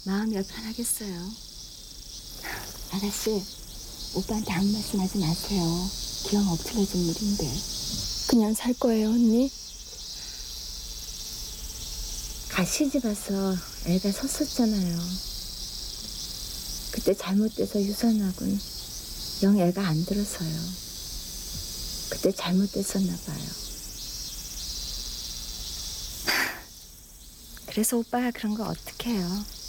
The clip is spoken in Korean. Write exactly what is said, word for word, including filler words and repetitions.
마음이 열 편하겠어요. 아가씨, 오빠한테 아무 말씀하지 마세요. 기왕 엎질러진 물인데. 그냥 살 거예요, 언니? 가 시집 와서 애가 섰었잖아요. 그때 잘못돼서 유산하고는 영 애가 안 들어서요. 그때 잘못됐었나 봐요. 그래서 오빠가 그런 거 어떡해요.